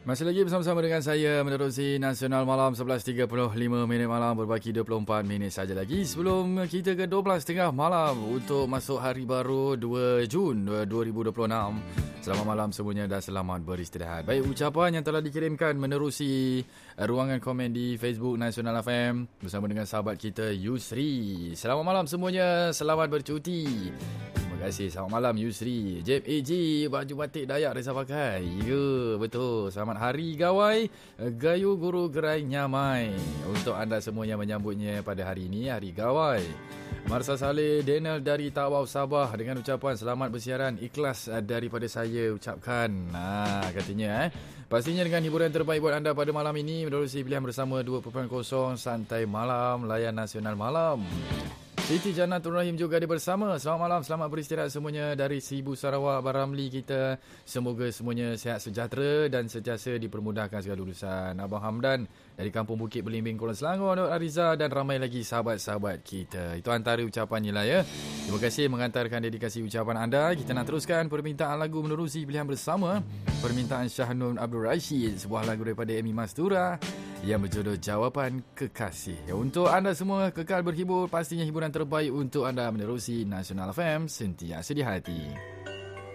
Masih lagi bersama-sama dengan saya menerusi Nasional Malam 11.35 minit malam berbaki 24 minit saja lagi sebelum kita ke 12.30 malam untuk masuk hari baru 2 Jun 2026. Selamat malam semuanya dan selamat beristirahat. Baik, ucapan yang telah dikirimkan menerusi ruangan komen di Facebook Nasional FM bersama dengan sahabat kita Yusri. Selamat malam semuanya, selamat bercuti. Terima kasih. Selamat malam Yusri. Jeb AG, baju batik Dayak Reza pakai. Ya, betul. Selamat hari Gawai Gayu Guru Gerai Nyamai. Untuk anda semua yang menyambutnya pada hari ini, Hari Gawai. Marsa Saleh Daniel dari Tawau Sabah dengan ucapan selamat bersiaran, ikhlas daripada saya ucapkan. Katanya pastinya dengan hiburan terbaik buat anda pada malam ini menerusi pilihan bersama 2.0 Santai Malam Layan Nasional Malam. Siti Jannatul Rahim juga ada bersama. Selamat malam, selamat beristirahat semuanya dari Sibu Sarawak Baramli kita. Semoga semuanya sihat sejahtera dan sentiasa dipermudahkan segala urusan. Abang Hamdan dari Kampung Bukit Belimbing, Kuala Selangor, Dr. Ariza dan ramai lagi sahabat-sahabat kita. Itu antara ucapannya lah ya. Terima kasih mengantarkan dedikasi ucapan anda. Kita nak teruskan permintaan lagu menerusi pilihan bersama. Permintaan Syahnun Abdul Rashid, sebuah lagu daripada Amy Mastura yang berjudul Jawapan Kekasih. Untuk anda semua kekal berhibur, pastinya hiburan terbaik untuk anda menerusi Nasional FM sentiasa di hati.